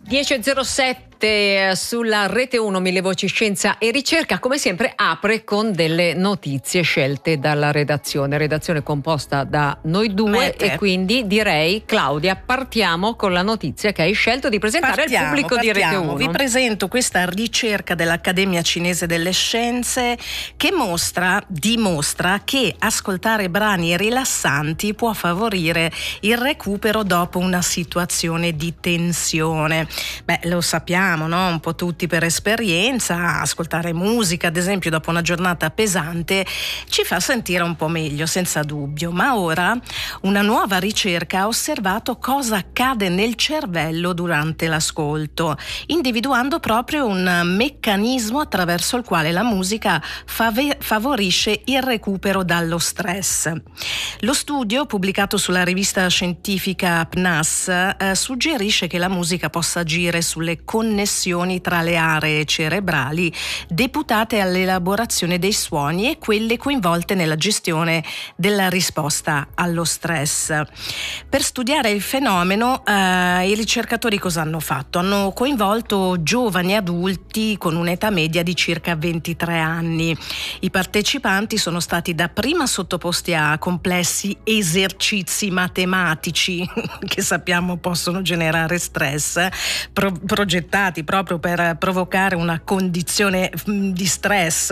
10.07 sulla Rete 1 Mille Voci Scienza e Ricerca, come sempre apre con delle notizie scelte dalla redazione composta da noi due e quindi direi, Claudia, partiamo con la notizia che hai scelto di presentare al pubblico di Rete 1. Vi presento questa ricerca dell'Accademia Cinese delle Scienze che dimostra che ascoltare brani rilassanti può favorire il recupero dopo una situazione di tensione. Beh, lo sappiamo, no? Un po' tutti per esperienza, ascoltare musica, ad esempio, dopo una giornata pesante ci fa sentire un po' meglio, senza dubbio. Ma ora una nuova ricerca ha osservato cosa accade nel cervello durante l'ascolto, individuando proprio un meccanismo attraverso il quale la musica favorisce il recupero dallo stress. Lo studio, pubblicato sulla rivista scientifica PNAS, suggerisce che la musica possa agire sulle connessioni tra le aree cerebrali deputate all'elaborazione dei suoni e quelle coinvolte nella gestione della risposta allo stress. Per studiare il fenomeno, i ricercatori cosa hanno fatto? Hanno coinvolto giovani adulti con un'età media di circa 23 anni. I partecipanti sono stati dapprima sottoposti a complessi esercizi matematici che sappiamo possono generare stress, progettati proprio per provocare una condizione di stress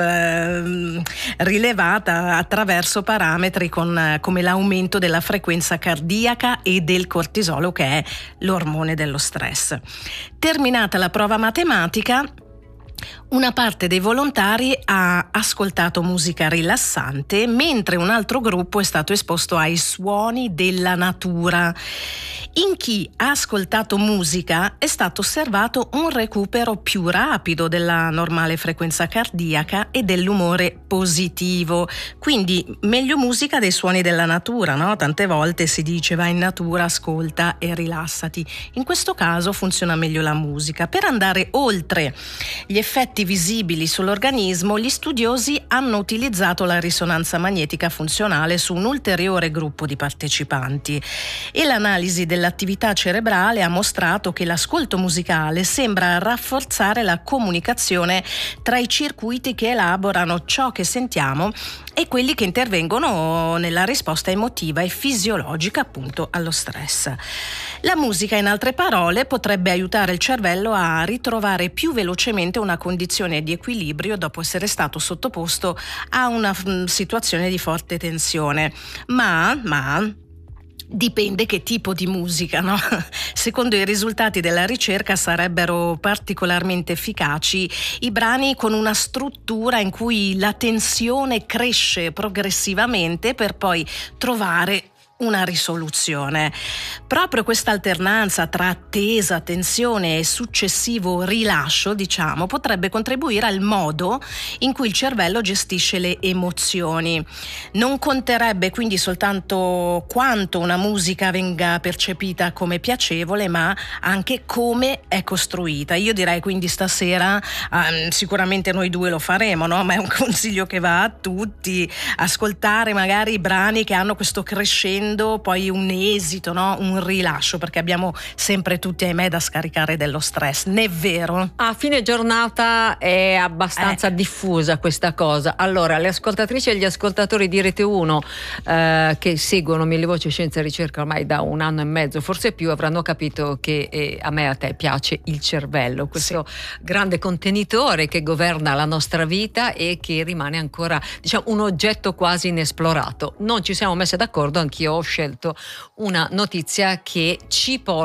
rilevata attraverso parametri come l'aumento della frequenza cardiaca e del cortisolo, che è l'ormone dello stress. Terminata la prova matematica, una parte dei volontari ha ascoltato musica rilassante, mentre un altro gruppo è stato esposto ai suoni della natura. In chi ha ascoltato musica è stato osservato un recupero più rapido della normale frequenza cardiaca e dell'umore positivo. Quindi meglio musica dei suoni della natura, no? Tante volte si dice vai in natura, ascolta e rilassati. In questo caso funziona meglio la musica. Per andare oltre gli effetti visibili sull'organismo, gli studiosi hanno utilizzato la risonanza magnetica funzionale su un ulteriore gruppo di partecipanti e l'analisi dell'attività cerebrale ha mostrato che l'ascolto musicale sembra rafforzare la comunicazione tra i circuiti che elaborano ciò che sentiamo e quelli che intervengono nella risposta emotiva e fisiologica appunto allo stress. La musica, in altre parole, potrebbe aiutare il cervello a ritrovare più velocemente una condizione di equilibrio dopo essere stato sottoposto a una situazione di forte tensione. Ma dipende che tipo di musica, no? Secondo i risultati della ricerca sarebbero particolarmente efficaci i brani con una struttura in cui la tensione cresce progressivamente per poi trovare una risoluzione. Proprio questa alternanza tra attesa, tensione e successivo rilascio, potrebbe contribuire al modo in cui il cervello gestisce le emozioni. Non conterebbe quindi soltanto quanto una musica venga percepita come piacevole, ma anche come è costruita. Io direi quindi stasera sicuramente noi due lo faremo, no? Ma è un consiglio che va a tutti: ascoltare magari i brani che hanno questo crescendo, poi un esito, no? Un rilascio, perché abbiamo sempre tutti, ahimè, da scaricare dello stress, ne è vero? A fine giornata è abbastanza diffusa questa cosa. Allora, le ascoltatrici e gli ascoltatori di Rete 1 che seguono Mille Voci Scienza e Ricerca ormai da 1 anno e mezzo, forse più, avranno capito che a me e a te piace il cervello, questo grande contenitore che governa la nostra vita e che rimane ancora, un oggetto quasi inesplorato. Non ci siamo messe d'accordo, anch'io ho scelto una notizia che ci porta